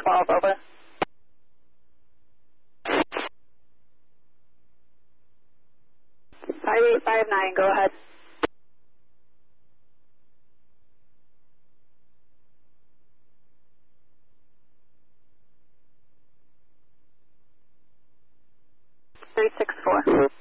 3612, over. 5859, go ahead. Three, 6, 4.